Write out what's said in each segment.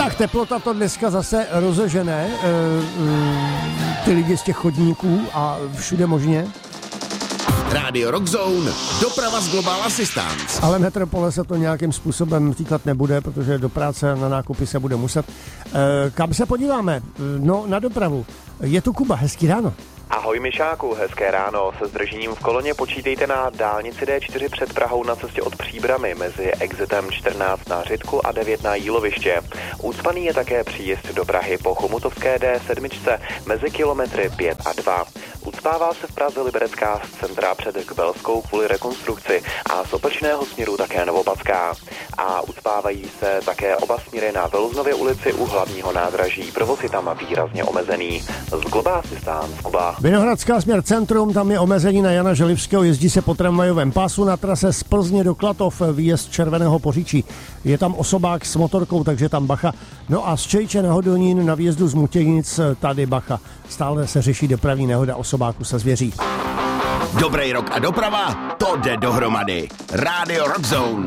Tak teplota to dneska zase rozežene ty lidi z těch chodníků a všude možně. Rádio Rockzone, doprava z Global Assistance. Ale metropole se to nějakým způsobem týkat nebude, protože do práce na nákupy se bude muset. Kam se podíváme? No, na dopravu. Je tu Kuba, hezký ráno. Ahoj Mišáku, hezké ráno. Se zdržením v koloně počítejte na dálnici D4 před Prahou na cestě od Příbrami mezi exitem 14 na Řitku a 9 na Jíloviště. Ucpaný je také příjezd do Prahy po Chomutovské D7 mezi kilometry 5 a 2. Ucpává se v Praze Liberecká z centra před Kbelskou kvůli rekonstrukci a z opačného směru také Novopadská. A ucpávají se také oba směry na Veluznově ulici u hlavního nádraží. Provoz je tam výrazně omezený. Z Global Assistance Kuba. Vinohradská směr centrum, tam je omezení na Jana Želivského, jezdí se po tramvajovém pásu na trase z Plzně do Klatov, výjezd Červeného Poříčí. Je tam osobák s motorkou, takže tam bacha. No a z Čejče na Hodonín na výjezdu z Mutěnic tady bacha. Stále se řeší dopravní nehoda osobáku se zvěří. Dobrý rok a doprava, to jde dohromady. Rádio Rockzone.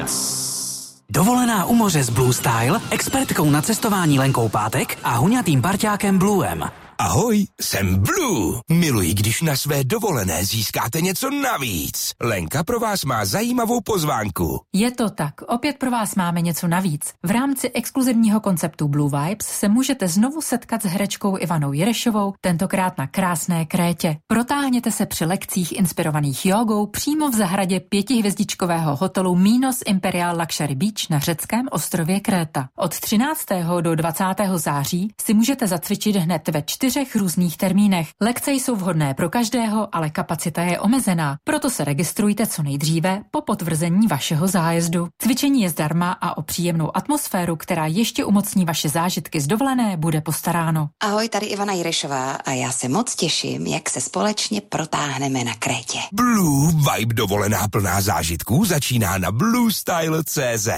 Dovolená u moře s Blue Style, expertkou na cestování Lenkou Pátek a huňatým parťákem Bluem. Ahoj, jsem Blue. Miluji, když na své dovolené získáte něco navíc. Lenka pro vás má zajímavou pozvánku. Je to tak, opět pro vás máme něco navíc. V rámci exkluzivního konceptu Blue Vibes se můžete znovu setkat s herečkou Ivanou Jirešovou, tentokrát na krásné Krétě. Protáhněte se při lekcích inspirovaných jogou přímo v zahradě 5hvězdičkového hotelu Minos Imperial Luxury Beach na řeckém ostrově Kréta. Od 13. do 20. září si můžete zacvičit hned ve 4 různých termínech. Lekce jsou vhodné pro každého, ale kapacita je omezená, proto se registrujte co nejdříve po potvrzení vašeho zájezdu. Cvičení je zdarma a o příjemnou atmosféru, která ještě umocní vaše zážitky z dovolené, bude postaráno. Ahoj, tady Ivana Jirešová a já se moc těším, jak se společně protáhneme na Krétě. Blue Vibe dovolená plná zážitků začíná na bluestyle.cz.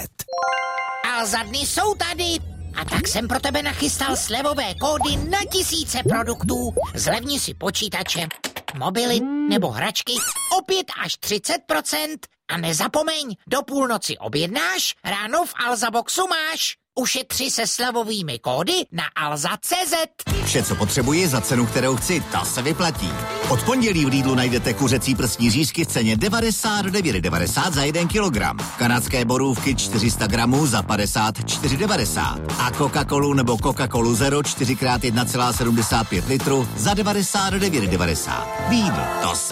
A za dny jsou tady. A tak jsem pro tebe nachystal slevové kódy na tisíce produktů. Zlevni si počítače, mobily nebo hračky o 5 až 30%. A nezapomeň, do půlnoci objednáš, ráno v Alza Boxu máš. Ušetři se slevovými kódy na alza.cz. Vše, co potřebuji za cenu, kterou chci, ta se vyplatí. Od pondělí v Lidlu najdete kuřecí prsní řízky v ceně 99,90 za 1 kilogram. Kanadské borůvky 400 gramů za 54,90. A Coca-Colu nebo Coca-Colu Zero 4x1,75 litru za 99,90. Lidl, to se